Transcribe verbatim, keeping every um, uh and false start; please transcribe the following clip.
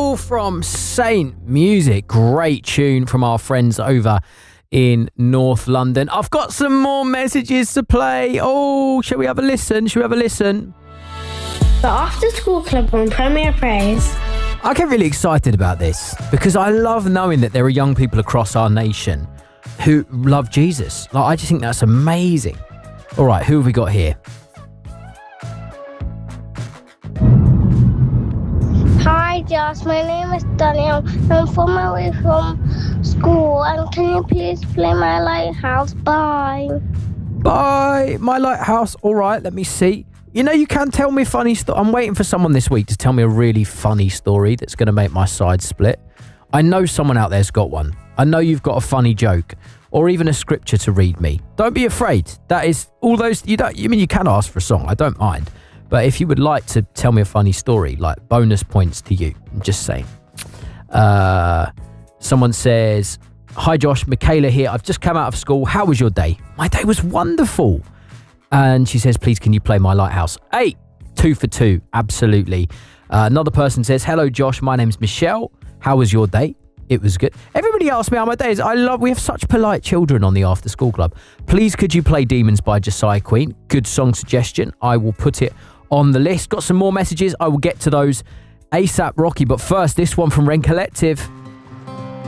All from Saint Music. Great tune from our friends over in North London. I've got some more messages to play. Oh, shall we have a listen? Shall we have a listen? The After School Club on Premier Praise. I get really excited about this because I love knowing that there are young people across our nation who love Jesus. Like, I just think that's amazing. All right, who have we got here? Hi Josh, my name is Daniel. I'm from away from school and can you please play My Lighthouse? Bye. Bye, My Lighthouse. All right, let me see. You know, you can tell me a funny story. I'm waiting for someone this week to tell me a really funny story that's going to make my side split. I know someone out there's got one. I know you've got a funny joke or even a scripture to read me. Don't be afraid. That is all those. You don't. You mean you can ask for a song? I don't mind. But if you would like to tell me a funny story, like bonus points to you. I'm just saying. Uh, someone says, "Hi Josh, Michaela here. I've just come out of school. How was your day?" My day was wonderful. And she says, please, can you play My Lighthouse? Hey, two for two. Absolutely. Uh, another person says, hello, Josh. My name's Michelle. How was your day? It was good. Everybody asks me how my day is. I love, we have such polite children on the After School Club. Please, could you play Demons by Josiah Queen? Good song suggestion. I will put it on the list. Got some more messages. I will get to those ASAP Rocky. But first, this one from Ren Collective.